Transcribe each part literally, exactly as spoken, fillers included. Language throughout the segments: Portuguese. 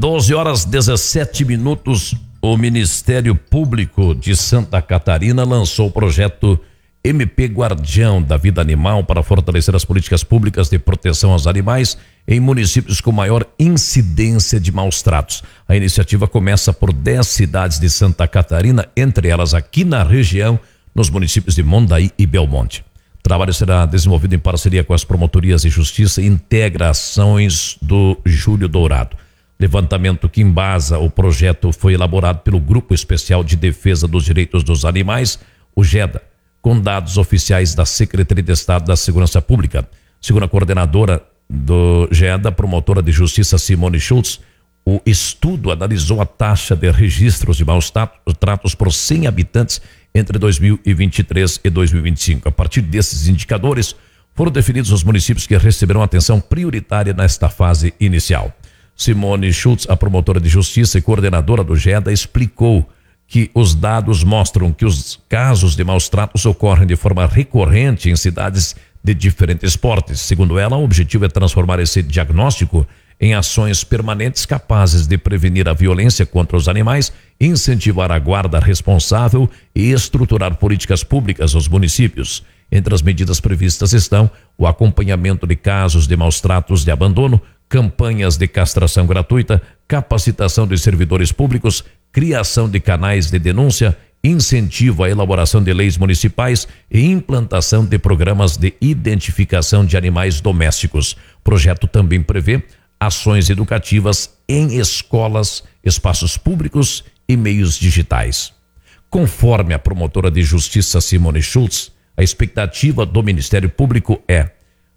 doze horas dezessete minutos, o Ministério Público de Santa Catarina lançou o projeto M P Guardião da Vida Animal para fortalecer as políticas públicas de proteção aos animais em municípios com maior incidência de maus tratos. A iniciativa começa por dez cidades de Santa Catarina, entre elas aqui na região, nos municípios de Mondaí e Belmonte. O trabalho será desenvolvido em parceria com as promotorias de justiça e integra ações do Júlio Dourado. Levantamento que embasa o projeto foi elaborado pelo Grupo Especial de Defesa dos Direitos dos Animais, o GEDA, com dados oficiais da Secretaria de Estado da Segurança Pública. Segundo a coordenadora do GEDA, promotora de justiça Simone Schultz, o estudo analisou a taxa de registros de maus tratos por cem habitantes entre dois mil e vinte e três e dois mil e vinte e cinco. A partir desses indicadores, foram definidos os municípios que receberão atenção prioritária nesta fase inicial. Simone Schultz, a promotora de justiça e coordenadora do GEDA, explicou que os dados mostram que os casos de maus tratos ocorrem de forma recorrente em cidades de diferentes portes. Segundo ela, o objetivo é transformar esse diagnóstico em ações permanentes capazes de prevenir a violência contra os animais, incentivar a guarda responsável e estruturar políticas públicas aos municípios. Entre as medidas previstas estão o acompanhamento de casos de maus tratos de abandono, campanhas de castração gratuita, capacitação de servidores públicos, criação de canais de denúncia, incentivo à elaboração de leis municipais e implantação de programas de identificação de animais domésticos. O projeto também prevê ações educativas em escolas, espaços públicos e meios digitais. Conforme a promotora de justiça Simone Schultz, a expectativa do Ministério Público é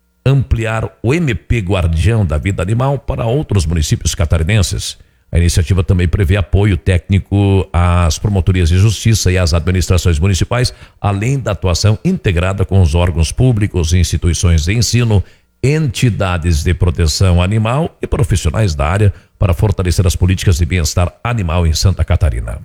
ampliar o M P Guardião da Vida Animal para outros municípios catarinenses. A iniciativa também prevê apoio técnico às promotorias de justiça e às administrações municipais, além da atuação integrada com os órgãos públicos, instituições de ensino, entidades de proteção animal e profissionais da área para fortalecer as políticas de bem-estar animal em Santa Catarina.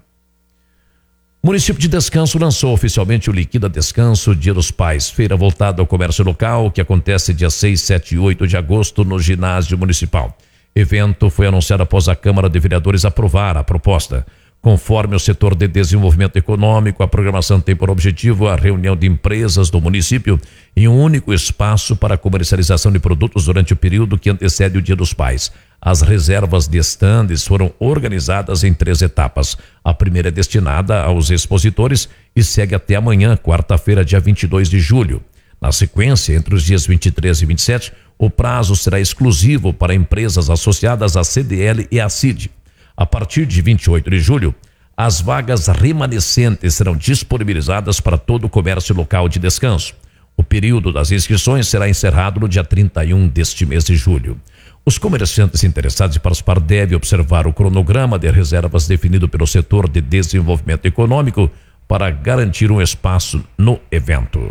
O município de Descanso lançou oficialmente o Liquida Descanso Dia dos Pais, feira voltada ao comércio local, que acontece dia seis, sete e oito de agosto no ginásio municipal. Evento foi anunciado após a Câmara de Vereadores aprovar a proposta. Conforme o setor de desenvolvimento econômico, a programação tem por objetivo a reunião de empresas do município em um único espaço para a comercialização de produtos durante o período que antecede o Dia dos Pais. As reservas de estandes foram organizadas em três etapas. A primeira é destinada aos expositores e segue até amanhã, quarta-feira, dia vinte e dois de julho. Na sequência, entre os dias vinte e três e vinte e sete, o prazo será exclusivo para empresas associadas à C D L e à C I D. A partir de vinte e oito de julho, as vagas remanescentes serão disponibilizadas para todo o comércio local de Descanso. O período das inscrições será encerrado no dia trinta e um deste mês de julho. Os comerciantes interessados em participar devem observar o cronograma de reservas definido pelo setor de desenvolvimento econômico para garantir um espaço no evento.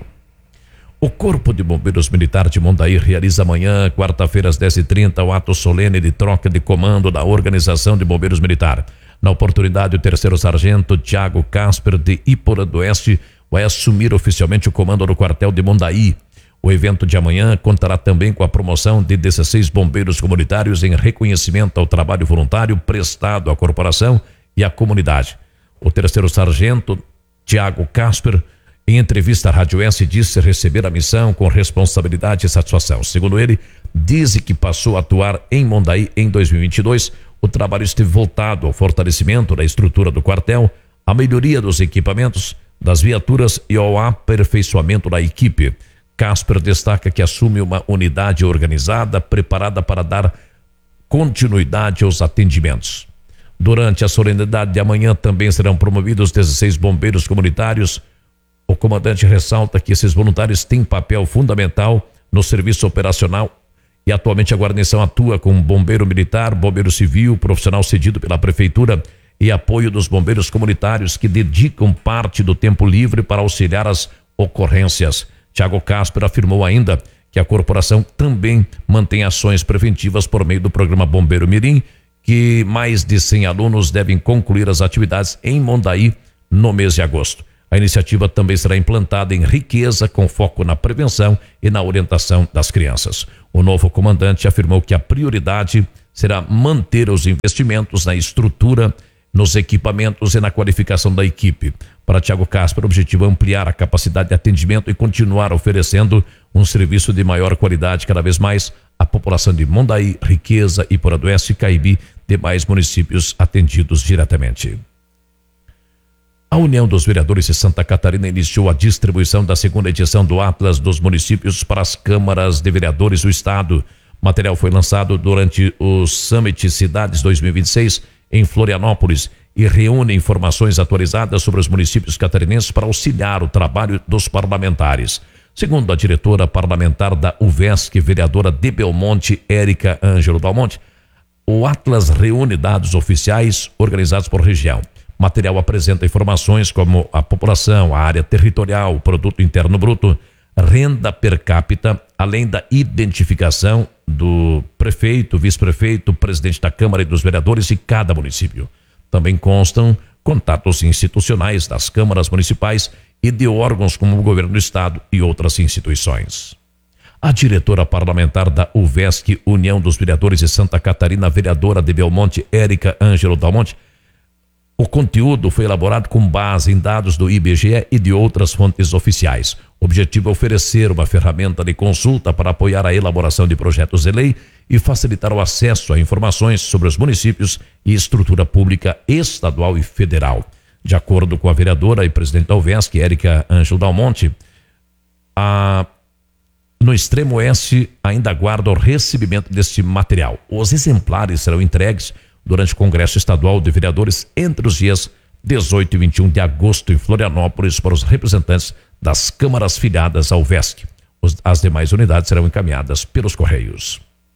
O Corpo de Bombeiros Militar de Mondaí realiza amanhã, quarta-feira, às dez e trinta, o ato solene de troca de comando da Organização de Bombeiros Militar. Na oportunidade, o terceiro sargento Tiago Casper, de Iporã do Oeste, vai assumir oficialmente o comando do quartel de Mondaí. O evento de amanhã contará também com a promoção de dezesseis bombeiros comunitários em reconhecimento ao trabalho voluntário prestado à corporação e à comunidade. O terceiro sargento Tiago Casper, em entrevista à Rádio S, disse receber a missão com responsabilidade e satisfação. Segundo ele, diz que passou a atuar em Mondaí em dois mil e vinte e dois. O trabalho esteve voltado ao fortalecimento da estrutura do quartel, à melhoria dos equipamentos, das viaturas e ao aperfeiçoamento da equipe. Casper destaca que assume uma unidade organizada, preparada para dar continuidade aos atendimentos. Durante a solenidade de amanhã também serão promovidos dezesseis bombeiros comunitários. O comandante ressalta que esses voluntários têm papel fundamental no serviço operacional e atualmente a guarnição atua com bombeiro militar, bombeiro civil, profissional cedido pela prefeitura e apoio dos bombeiros comunitários que dedicam parte do tempo livre para auxiliar as ocorrências. Tiago Casper afirmou ainda que a corporação também mantém ações preventivas por meio do programa Bombeiro Mirim, que mais de cem alunos devem concluir as atividades em Mondaí no mês de agosto. A iniciativa também será implantada em Riqueza, com foco na prevenção e na orientação das crianças. O novo comandante afirmou que a prioridade será manter os investimentos na estrutura, nos equipamentos e na qualificação da equipe. Para Thiago Casper, o objetivo é ampliar a capacidade de atendimento e continuar oferecendo um serviço de maior qualidade cada vez mais à população de Mondaí, Riqueza, Iporadoeste, Caibi, demais municípios atendidos diretamente. A União dos Vereadores de Santa Catarina iniciou a distribuição da segunda edição do Atlas dos Municípios para as câmaras de vereadores do estado. O material foi lançado durante o Summit Cidades dois mil e vinte e seis em Florianópolis e reúne informações atualizadas sobre os municípios catarinenses para auxiliar o trabalho dos parlamentares. Segundo a diretora parlamentar da U V E S C, vereadora de Belmonte, Érica Ângelo Dalmonte, o Atlas reúne dados oficiais organizados por região. O material apresenta informações como a população, a área territorial, o produto interno bruto, renda per capita, além da identificação do prefeito, vice-prefeito, presidente da Câmara e dos vereadores de cada município. Também constam contatos institucionais das câmaras municipais e de órgãos como o governo do estado e outras instituições. A diretora parlamentar da U V E S C, União dos Vereadores de Santa Catarina, vereadora de Belmonte, Érica Ângelo Dalmonte, o conteúdo foi elaborado com base em dados do I B G E e de outras fontes oficiais. O objetivo é oferecer uma ferramenta de consulta para apoiar a elaboração de projetos de lei e facilitar o acesso a informações sobre os municípios e estrutura pública estadual e federal. De acordo com a vereadora e presidente da U V E S C, Érica Ângelo Dalmonte, a, no extremo oeste ainda aguarda o recebimento deste material. Os exemplares serão entregues durante o Congresso Estadual de Vereadores entre os dias dezoito e vinte e um de agosto em Florianópolis para os representantes das câmaras filiadas ao V E S C. As demais unidades serão encaminhadas pelos Correios.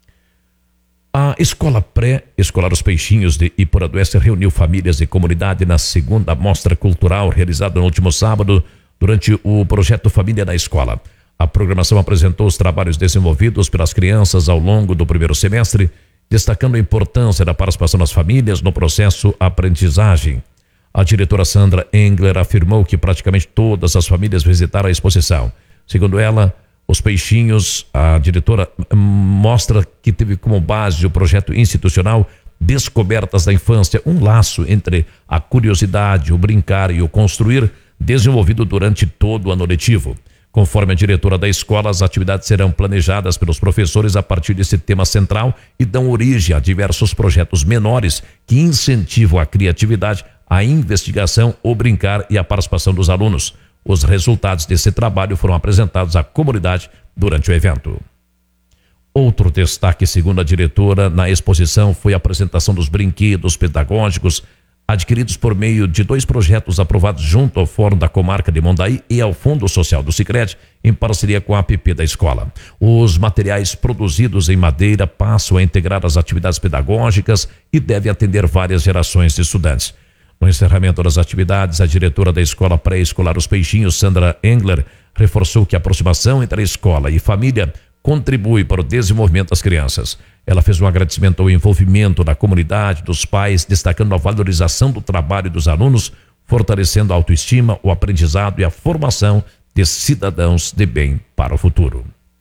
A Escola Pré-Escolar Os Peixinhos de Iporadoeste reuniu famílias e comunidade na segunda mostra cultural realizada no último sábado durante o projeto Família na Escola. A programação apresentou os trabalhos desenvolvidos pelas crianças ao longo do primeiro semestre, destacando a importância da participação das famílias no processo aprendizagem. A diretora Sandra Engler afirmou que praticamente todas as famílias visitaram a exposição. Segundo ela, Os Peixinhos, a diretora mostra que teve como base o projeto institucional Descobertas da Infância, um laço entre a curiosidade, o brincar e o construir, desenvolvido durante todo o ano letivo. Conforme a diretora da escola, as atividades serão planejadas pelos professores a partir desse tema central e dão origem a diversos projetos menores que incentivam a criatividade, a investigação, o brincar e a participação dos alunos. Os resultados desse trabalho foram apresentados à comunidade durante o evento. Outro destaque, segundo a diretora, na exposição foi a apresentação dos brinquedos pedagógicos adquiridos por meio de dois projetos aprovados junto ao Fórum da Comarca de Mondaí e ao Fundo Social do Sicredi, em parceria com a A P P da escola. Os materiais produzidos em madeira passam a integrar as atividades pedagógicas e devem atender várias gerações de estudantes. No encerramento das atividades, a diretora da Escola Pré-Escolar Os Peixinhos, Sandra Engler, reforçou que a aproximação entre a escola e família contribui para o desenvolvimento das crianças. Ela fez um agradecimento ao envolvimento da comunidade, dos pais, destacando a valorização do trabalho dos alunos, fortalecendo a autoestima, o aprendizado e a formação de cidadãos de bem para o futuro.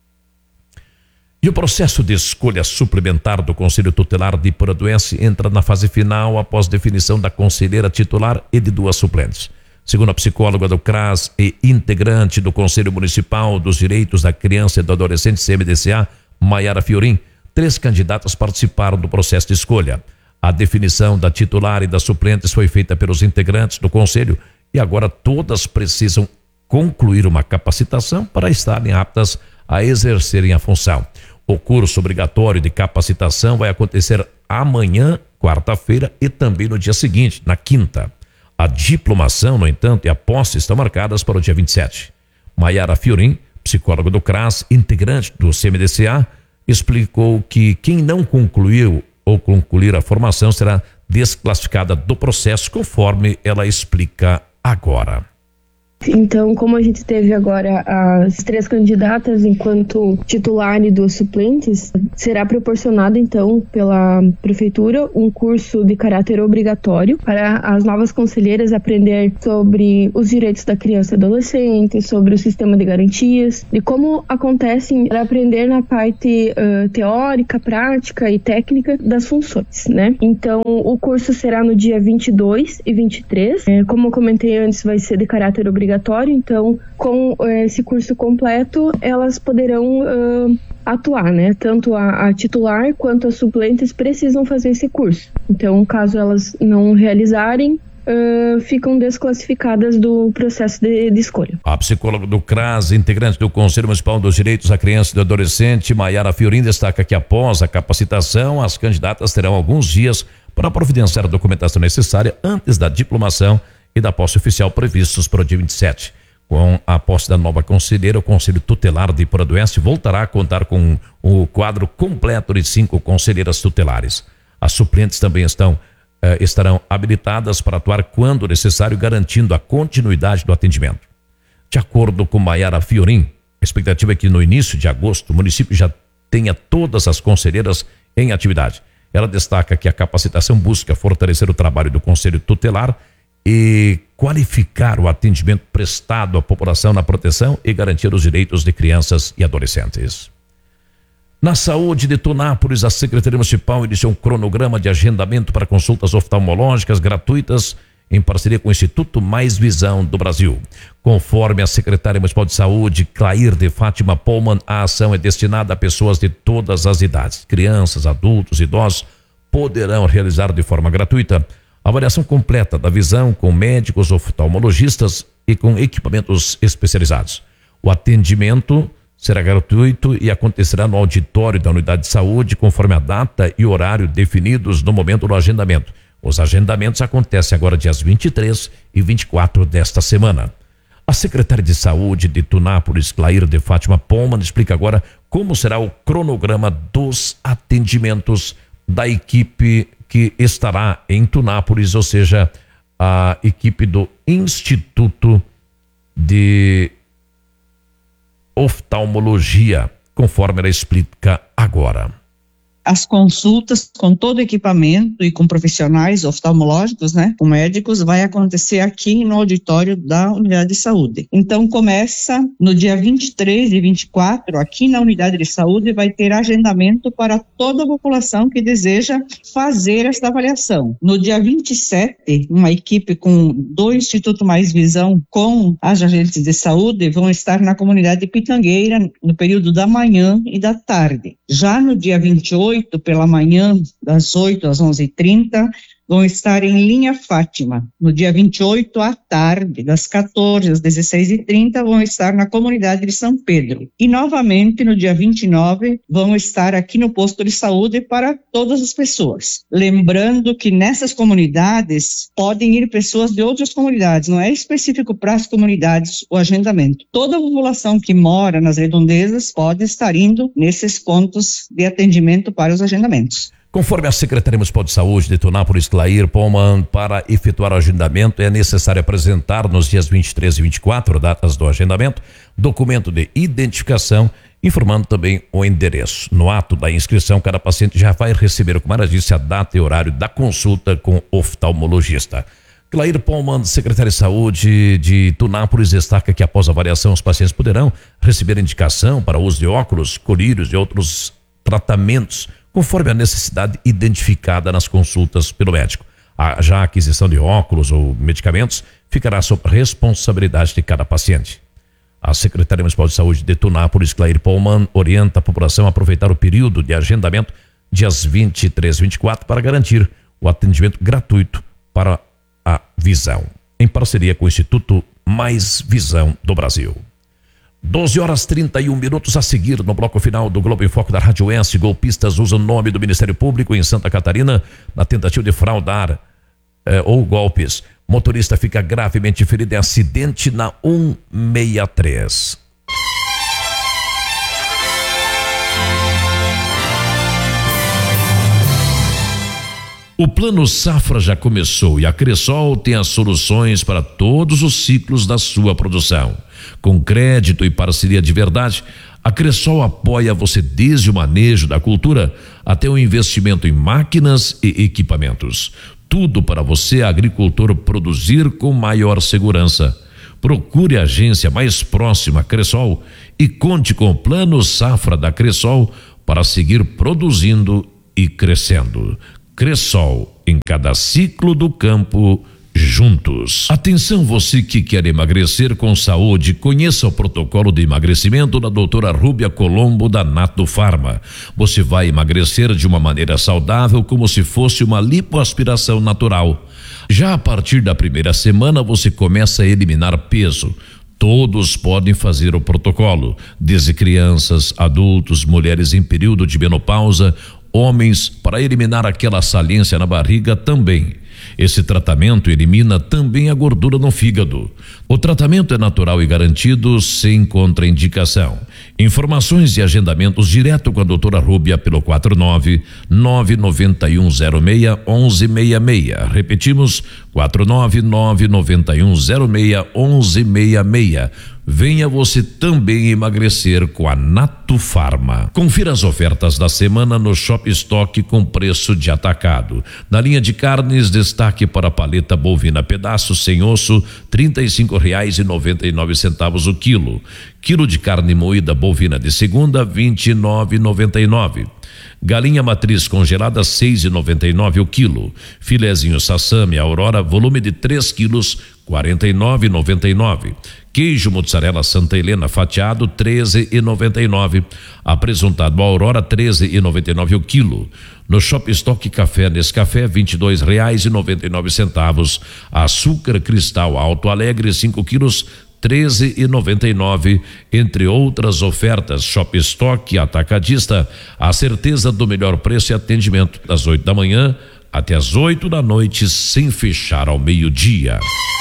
E o processo de escolha suplementar do Conselho Tutelar de Iporadoense entra na fase final após definição da conselheira titular e de duas suplentes. Segundo a psicóloga do C R A S e integrante do Conselho Municipal dos Direitos da Criança e do Adolescente C M D C A, Maiara Fiorim, três candidatas participaram do processo de escolha. A definição da titular e das suplentes foi feita pelos integrantes do Conselho e agora todas precisam concluir uma capacitação para estarem aptas a exercerem a função. O curso obrigatório de capacitação vai acontecer amanhã, quarta-feira, e também no dia seguinte, na quinta. A diplomação, no entanto, e a posse estão marcadas para o dia vinte e sete. Maiara Fiorim, psicóloga do C R A S, integrante do C M D C A, explicou que quem não concluiu ou concluir a formação será desclassificada do processo, conforme ela explica agora. Então, como a gente teve agora as três candidatas enquanto titular e duas suplentes, será proporcionado, então, pela Prefeitura um curso de caráter obrigatório para as novas conselheiras aprender sobre os direitos da criança e adolescente, sobre o sistema de garantias, de como acontecem, para aprender na parte uh, teórica, prática e técnica das funções, né? Então, o curso será no dia vinte e dois e vinte e três. É, como eu comentei antes, vai ser de caráter obrigatório. Então, com esse curso completo, elas poderão uh, atuar, né? Tanto a, a titular quanto as suplentes precisam fazer esse curso. Então, caso elas não realizarem, Uh, ficam desclassificadas do processo de, de escolha. A psicóloga do CRAS, integrante do Conselho Municipal dos Direitos da Criança e do Adolescente, Maiara Fiorin, destaca que após a capacitação, as candidatas terão alguns dias para providenciar a documentação necessária antes da diplomação e da posse oficial previstos para o dia vinte e sete. Com a posse da nova conselheira, o Conselho Tutelar de Iporadoense voltará a contar com o quadro completo de cinco conselheiras tutelares. As suplentes também estão eh, estarão habilitadas para atuar quando necessário, garantindo a continuidade do atendimento. De acordo com Maiara Fiorin, a expectativa é que no início de agosto o município já tenha todas as conselheiras em atividade. Ela destaca que a capacitação busca fortalecer o trabalho do Conselho Tutelar e qualificar o atendimento prestado à população na proteção e garantir os direitos de crianças e adolescentes. Na saúde de Tunápolis, a Secretaria Municipal iniciou um cronograma de agendamento para consultas oftalmológicas gratuitas em parceria com o Instituto Mais Visão do Brasil. Conforme a secretária municipal de saúde, Clair de Fátima Pullman, a ação é destinada a pessoas de todas as idades. Crianças, adultos, idosos poderão realizar de forma gratuita a avaliação completa da visão com médicos oftalmologistas e com equipamentos especializados. O atendimento será gratuito e acontecerá no auditório da unidade de saúde, conforme a data e horário definidos no momento do agendamento. Os agendamentos acontecem agora dias vinte e três e vinte e quatro desta semana. A secretária de saúde de Tunápolis, Clair de Fátima Pullman, explica agora como será o cronograma dos atendimentos da equipe que estará em Tunápolis, ou seja, a equipe do Instituto de Oftalmologia, conforme ela explica agora. As consultas com todo o equipamento e com profissionais oftalmológicos, né, com médicos, vai acontecer aqui no auditório da unidade de saúde. Então começa no dia vinte e três e vinte e quatro, aqui na unidade de saúde, vai ter agendamento para toda a população que deseja fazer esta avaliação. No dia vinte e sete, uma equipe com do Instituto Mais Visão com as agentes de saúde vão estar na comunidade de Pitangueira no período da manhã e da tarde. Já no dia vinte e oito, pela manhã, das oito às onze e trinta, vão estar em Linha Fátima. No dia vinte e oito, à tarde, das quatorze às dezesseis e trinta, vão estar na comunidade de São Pedro. E, novamente, no dia vinte e nove, vão estar aqui no posto de saúde para todas as pessoas. Lembrando que nessas comunidades podem ir pessoas de outras comunidades, não é específico para as comunidades o agendamento. Toda a população que mora nas redondezas pode estar indo nesses pontos de atendimento para os agendamentos. Conforme a Secretaria Municipal de Saúde de Tunápolis, Clair Pullman, para efetuar o agendamento é necessário apresentar nos dias vinte e três e vinte e quatro, datas do agendamento, documento de identificação, informando também o endereço. No ato da inscrição, cada paciente já vai receber, como ela disse, a data e horário da consulta com o oftalmologista. Clair Pullman, secretária de Saúde de Tunápolis, destaca que após a avaliação os pacientes poderão receber indicação para o uso de óculos, colírios e outros tratamentos, conforme a necessidade identificada nas consultas pelo médico. A, já a aquisição de óculos ou medicamentos ficará sob responsabilidade de cada paciente. A Secretaria Municipal de Saúde de Tunápolis, Clair Pullman, orienta a população a aproveitar o período de agendamento dias vinte e três e vinte e quatro para garantir o atendimento gratuito para a visão, em parceria com o Instituto Mais Visão do Brasil. doze horas e trinta e um minutos a seguir no bloco final do Globo em Foco da Rádio S. Golpistas usam o nome do Ministério Público em Santa Catarina na tentativa de fraudar eh, ou golpes. Motorista fica gravemente ferido em acidente na cento e sessenta e três. O Plano Safra já começou e a Cressol tem as soluções para todos os ciclos da sua produção. Com crédito e parceria de verdade, a Cressol apoia você desde o manejo da cultura até o investimento em máquinas e equipamentos. Tudo para você, agricultor, produzir com maior segurança. Procure a agência mais próxima à Cressol e conte com o Plano Safra da Cressol para seguir produzindo e crescendo. Cressol, em cada ciclo do campo, juntos. Atenção, você que quer emagrecer com saúde, conheça o protocolo de emagrecimento da doutora Rúbia Colombo da Nato Farma. Você vai emagrecer de uma maneira saudável, como se fosse uma lipoaspiração natural. Já a partir da primeira semana você começa a eliminar peso. Todos podem fazer o protocolo, desde crianças, adultos, mulheres em período de menopausa, homens, para eliminar aquela saliência na barriga também. Esse tratamento elimina também a gordura no fígado. O tratamento é natural e garantido, sem contraindicação. Informações e agendamentos direto com a doutora Rúbia pelo quatro nove nove nove um zero seis um um seis seis. Repetimos, quatro nove nove nove um zero seis um um seis seis. Venha você também emagrecer com a Nato Farma. Confira as ofertas da semana no Shop Stock com preço de atacado. Na linha de carnes, destaque para a paleta bovina pedaço sem osso, trinta e cinco reais e noventa e nove centavos o quilo. Quilo de carne moída bovina de segunda, vinte e nove reais e noventa e nove centavos. Galinha matriz congelada, seis reais e noventa e nove centavos o quilo. Filezinho Sassami Aurora, volume de três quilos, quarenta e nove reais e noventa e nove centavos. Queijo mozzarella Santa Helena fatiado, treze reais e noventa e nove centavos. Apresuntado Aurora, treze reais e noventa e nove centavos o quilo. No Shop Stock Café Nescafé, vinte e dois reais e noventa e nove centavos. Açúcar Cristal Alto Alegre, cinco quilos, treze reais e noventa e nove centavos, entre outras ofertas. Shop Stock Atacadista, a certeza do melhor preço e atendimento das oito da manhã até as oito da noite, sem fechar ao meio-dia.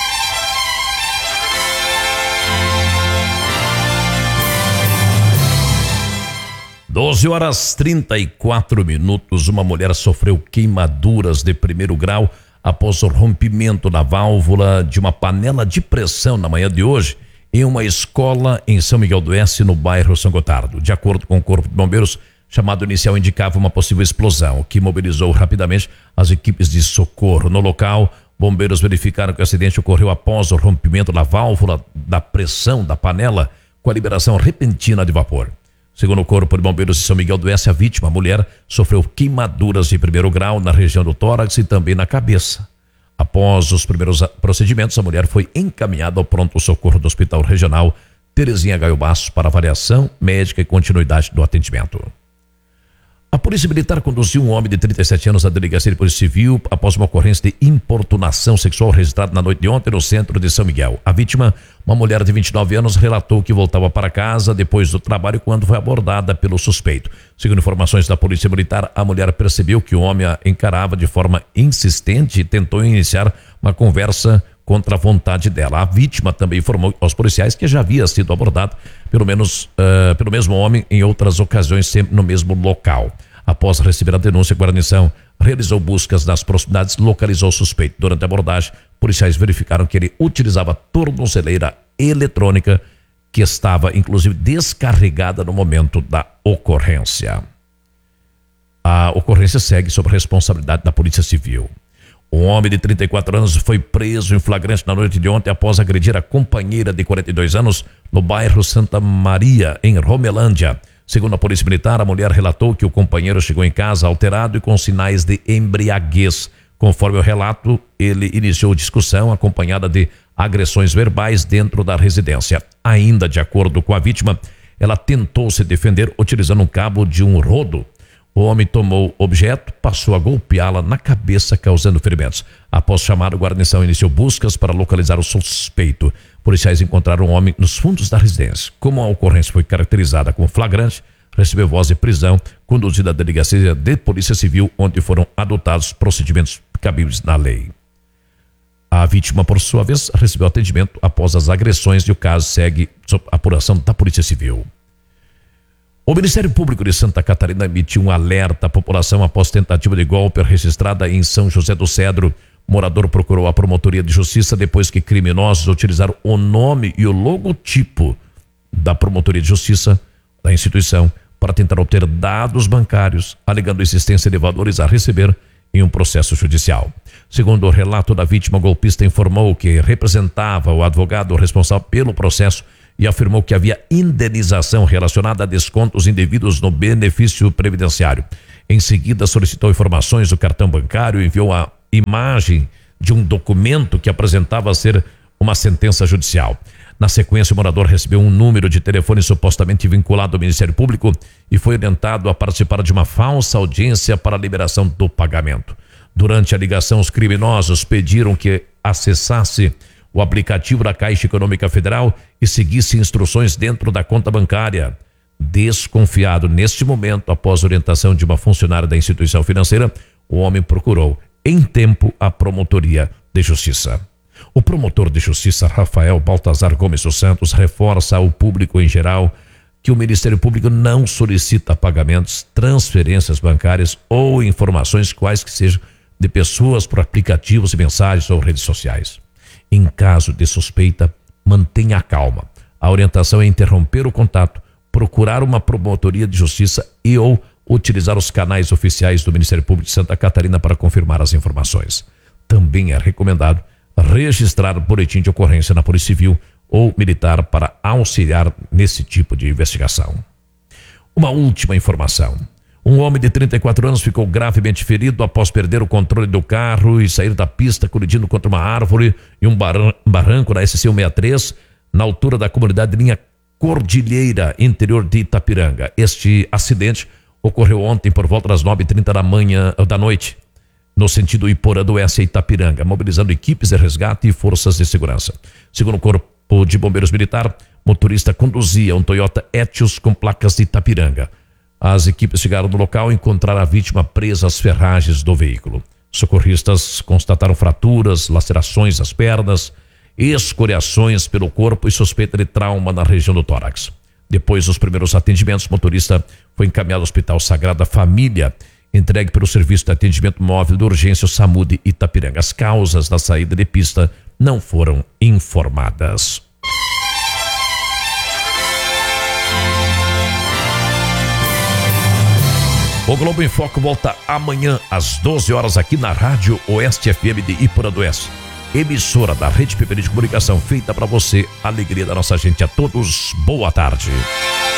doze horas trinta e quatro minutos. Uma mulher sofreu queimaduras de primeiro grau após o rompimento da válvula de uma panela de pressão na manhã de hoje em uma escola em São Miguel do Oeste, no bairro São Gotardo. De acordo com o Corpo de Bombeiros, chamado inicial indicava uma possível explosão, que mobilizou rapidamente as equipes de socorro. No local, bombeiros verificaram que o acidente ocorreu após o rompimento da válvula da pressão da panela com a liberação repentina de vapor. Segundo o Corpo de Bombeiros de São Miguel do Oeste, a vítima, a mulher, sofreu queimaduras de primeiro grau na região do tórax e também na cabeça. Após os primeiros procedimentos, a mulher foi encaminhada ao pronto-socorro do Hospital Regional Terezinha Gaio Bastos para avaliação médica e continuidade do atendimento. A Polícia Militar conduziu um homem de trinta e sete anos à delegacia de Polícia Civil após uma ocorrência de importunação sexual registrada na noite de ontem no centro de São Miguel. A vítima, uma mulher de vinte e nove anos, relatou que voltava para casa depois do trabalho quando foi abordada pelo suspeito. Segundo informações da Polícia Militar, a mulher percebeu que o homem a encarava de forma insistente e tentou iniciar uma conversa contra a vontade dela. A vítima também informou aos policiais que já havia sido abordado pelo menos uh, pelo mesmo homem em outras ocasiões, sempre no mesmo local. Após receber a denúncia, a guarnição realizou buscas nas proximidades e localizou o suspeito. Durante a abordagem, policiais verificaram que ele utilizava tornozeleira eletrônica que estava inclusive descarregada no momento da ocorrência. A ocorrência segue sob responsabilidade da Polícia Civil. Um homem de trinta e quatro anos foi preso em flagrante na noite de ontem após agredir a companheira de quarenta e dois anos no bairro Santa Maria, em Romelândia. Segundo a Polícia Militar, a mulher relatou que o companheiro chegou em casa alterado e com sinais de embriaguez. Conforme o relato, ele iniciou discussão acompanhada de agressões verbais dentro da residência. Ainda de acordo com a vítima, ela tentou se defender utilizando um cabo de um rodo. O homem tomou o objeto, passou a golpeá-la na cabeça, causando ferimentos. Após chamado, a guarnição iniciou buscas para localizar o suspeito. Policiais encontraram o homem nos fundos da residência. Como a ocorrência foi caracterizada como flagrante, recebeu voz de prisão, conduzida à delegacia de Polícia Civil, onde foram adotados procedimentos cabíveis na lei. A vítima, por sua vez, recebeu atendimento após as agressões e o caso segue sob apuração da Polícia Civil. O Ministério Público de Santa Catarina emitiu um alerta à população após tentativa de golpe registrada em São José do Cedro. Morador procurou a Promotoria de Justiça depois que criminosos utilizaram o nome e o logotipo da Promotoria de Justiça da instituição para tentar obter dados bancários, alegando existência de valores a receber em um processo judicial. Segundo o relato da vítima, o golpista informou que representava o advogado responsável pelo processo e afirmou que havia indenização relacionada a descontos indevidos no benefício previdenciário. Em seguida, solicitou informações do cartão bancário e enviou a imagem de um documento que apresentava ser uma sentença judicial. Na sequência, o morador recebeu um número de telefone supostamente vinculado ao Ministério Público e foi orientado a participar de uma falsa audiência para a liberação do pagamento. Durante a ligação, os criminosos pediram que acessasse o aplicativo da Caixa Econômica Federal e seguisse instruções dentro da conta bancária. Desconfiado neste momento, após orientação de uma funcionária da instituição financeira, o homem procurou em tempo a Promotoria de Justiça. O promotor de Justiça, Rafael Baltazar Gomes dos Santos, reforça ao público em geral que o Ministério Público não solicita pagamentos, transferências bancárias ou informações quais que sejam de pessoas por aplicativos e mensagens ou redes sociais. Em caso de suspeita, mantenha a calma. A orientação é interromper o contato, procurar uma promotoria de justiça e ou utilizar os canais oficiais do Ministério Público de Santa Catarina para confirmar as informações. Também é recomendado registrar boletim de ocorrência na Polícia Civil ou Militar para auxiliar nesse tipo de investigação. Uma última informação. Um homem de trinta e quatro anos ficou gravemente ferido após perder o controle do carro e sair da pista colidindo contra uma árvore e um barranco na S C cento e sessenta e três, na altura da comunidade Linha Cordilheira, interior de Itapiranga. Este acidente ocorreu ontem por volta das nove e trinta da manhã da noite, no sentido Iporã do Oeste a Itapiranga, mobilizando equipes de resgate e forças de segurança. Segundo o Corpo de Bombeiros Militar, motorista conduzia um Toyota Etios com placas de Itapiranga. As equipes chegaram no local e encontraram a vítima presa às ferragens do veículo. Socorristas constataram fraturas, lacerações das pernas, escoriações pelo corpo e suspeita de trauma na região do tórax. Depois dos primeiros atendimentos, o motorista foi encaminhado ao Hospital Sagrada Família, entregue pelo Serviço de Atendimento Móvel de Urgência SAMU de Itapiranga. As causas da saída de pista não foram informadas. O Globo em Foco volta amanhã às doze horas aqui na Rádio Oeste F M de Iporã do Oeste. Emissora da Rede P P D de Comunicação, feita para você. Alegria da nossa gente. A todos, boa tarde.